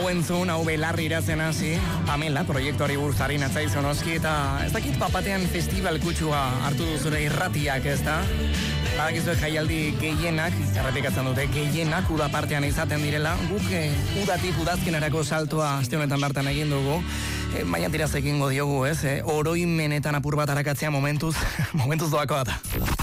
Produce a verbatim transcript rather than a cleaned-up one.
hau entzun, hau belarri iratzen hasi, Pamela, proiektuari buruzari natzaizu noski, eta ez dakit papatean festival kutsua hartu duzure irratiak, ez da? Badakizuek jaialdi gehienak, errepikatzen dute, gehienak uda partean izaten direla, guk eh, udatik udazkenerako saltoa aste honetan bertan egin dugu, eh, baina tiraz egingo diogu, ez? Eh? Oroimenetan apur bat arakatzea momentuz, momentuz doako data.